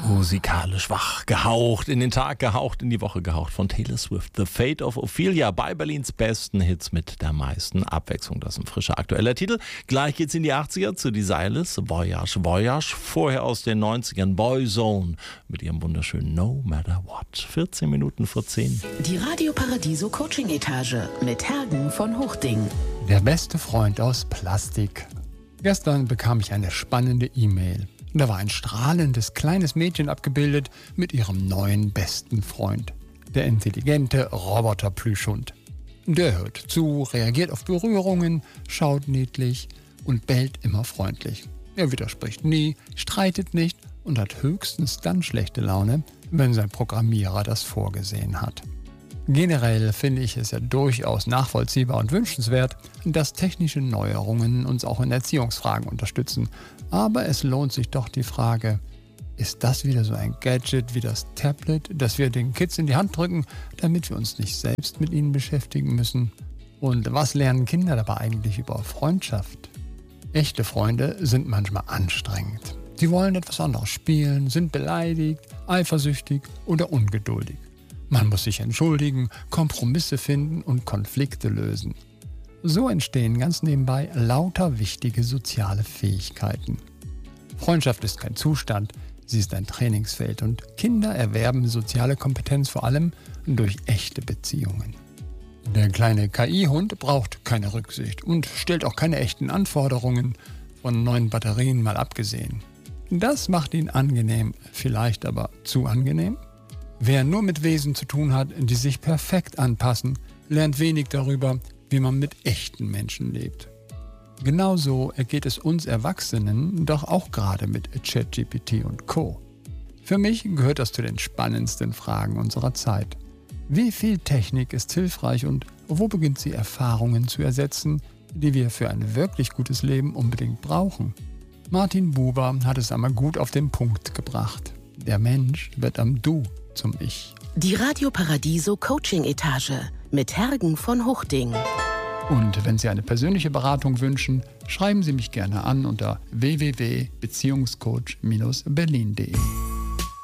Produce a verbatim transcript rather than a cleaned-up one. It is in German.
Musikalisch wach, gehaucht in den Tag, gehaucht in die Woche, gehaucht von Taylor Swift. The Fate of Ophelia bei Berlins besten Hits mit der meisten Abwechslung. Das ist ein frischer aktueller Titel. Gleich geht's in die achtziger zu Desireless, Voyage, Voyage. Vorher aus den neunzigern Boyzone mit ihrem wunderschönen No Matter What. vierzehn Minuten vor zehn. Die Radio Paradiso Coaching Etage mit Hergen von Hochding. Der beste Freund aus Plastik. Gestern bekam ich eine spannende E-Mail. Da war ein strahlendes kleines Mädchen abgebildet mit ihrem neuen besten Freund. Der intelligente Roboter-Plüschhund. Der hört zu, reagiert auf Berührungen, schaut niedlich und bellt immer freundlich. Er widerspricht nie, streitet nicht und hat höchstens dann schlechte Laune, wenn sein Programmierer das vorgesehen hat. Generell finde ich es ja durchaus nachvollziehbar und wünschenswert, dass technische Neuerungen uns auch in Erziehungsfragen unterstützen. Aber es lohnt sich doch die Frage, ist das wieder so ein Gadget wie das Tablet, das wir den Kids in die Hand drücken, damit wir uns nicht selbst mit ihnen beschäftigen müssen? Und was lernen Kinder dabei eigentlich über Freundschaft? Echte Freunde sind manchmal anstrengend. Sie wollen etwas anderes spielen, sind beleidigt, eifersüchtig oder ungeduldig. Man muss sich entschuldigen, Kompromisse finden und Konflikte lösen. So entstehen ganz nebenbei lauter wichtige soziale Fähigkeiten. Freundschaft ist kein Zustand, sie ist ein Trainingsfeld und Kinder erwerben soziale Kompetenz vor allem durch echte Beziehungen. Der kleine K I-Hund braucht keine Rücksicht und stellt auch keine echten Anforderungen, von neuen Batterien mal abgesehen. Das macht ihn angenehm, vielleicht aber zu angenehm. Wer nur mit Wesen zu tun hat, die sich perfekt anpassen, lernt wenig darüber, wie man mit echten Menschen lebt. Genauso ergeht es uns Erwachsenen doch auch gerade mit ChatGPT und Co. Für mich gehört das zu den spannendsten Fragen unserer Zeit. Wie viel Technik ist hilfreich und wo beginnt sie Erfahrungen zu ersetzen, die wir für ein wirklich gutes Leben unbedingt brauchen? Martin Buber hat es einmal gut auf den Punkt gebracht. Der Mensch wird am Du zum Ich. Die Radio Paradiso Coaching Etage mit Hergen von Hochding. Und wenn Sie eine persönliche Beratung wünschen, schreiben Sie mich gerne an unter w w w punkt beziehungscoach Bindestrich berlin punkt de.